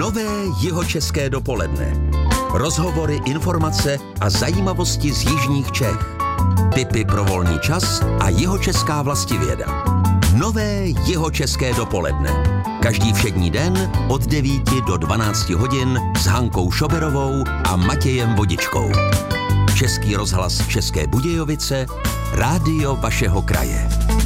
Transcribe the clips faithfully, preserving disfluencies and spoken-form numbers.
Nové Jihočeské dopoledne. Rozhovory, informace a zajímavosti z jižních Čech. Tipy pro volný čas a jihočeská vlastivěda. Nové Jihočeské dopoledne. Každý všední den od devíti do dvanácti hodin s Hankou Šoberovou a Matějem Vodičkou. Český rozhlas České Budějovice, rádio vašeho kraje.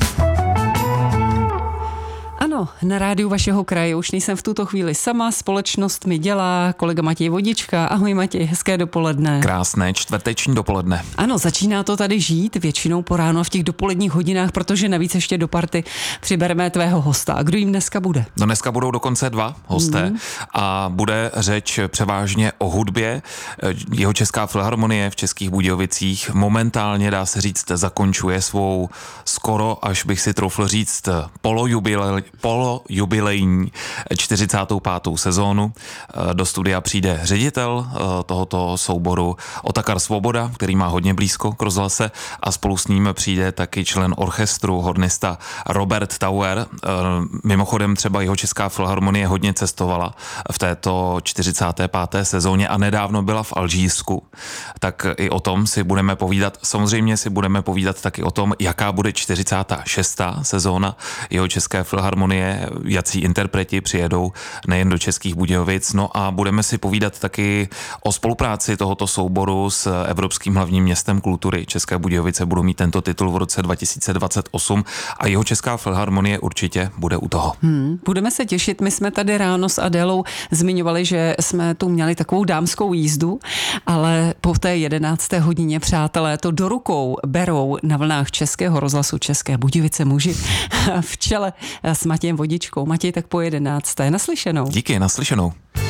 Ano, na rádiu vašeho kraje už nejsem v tuto chvíli sama, společnost mi dělá kolega Matěj Vodička. Ahoj Matěj, hezké dopoledne. Krásné čtvrteční dopoledne. Ano, začíná to tady žít většinou po ráno v těch dopoledních hodinách, protože navíc ještě do party přibereme tvého hosta. A kdo jim dneska bude? No dneska budou dokonce dva hosté mm. a bude řeč převážně o hudbě. Jihočeská filharmonie v Českých Budějovicích momentálně, dá se říct, zakončuje svou skoro, až bych si troufl říct, polojubilej, polojubilejní čtyřicátou pátou sezónu. Do studia přijde ředitel tohoto souboru Otakar Svoboda, který má hodně blízko k rozhlase, a spolu s ním přijde taky člen orchestru, hornista Robert Tauer. Mimochodem třeba Jihočeská filharmonie hodně cestovala v této čtyřicáté páté sezóně a nedávno byla v Alžírsku. Tak i o tom si budeme povídat. Samozřejmě si budeme povídat taky o tom, jaká bude čtyřicátá šestá sezóna Jihočeské filharmonie, jací interpreti přijedou nejen do Českých Budějovic. No a budeme si povídat taky o spolupráci tohoto souboru s Evropským hlavním městem kultury. České Budějovice budou mít tento titul v roce dva tisíce dvacet osm a Jihočeská filharmonie určitě bude u toho. Hmm, budeme se těšit. My jsme tady ráno s Adélou zmiňovali, že jsme tu měli takovou dámskou jízdu, ale po té jedenácté hodině, přátelé, to do rukou berou na vlnách Českého rozhlasu České Budějovice muži v čele s Matějem Vodičkou. Matěj, tak po jedenácté. Naslyšenou. Díky, naslyšenou.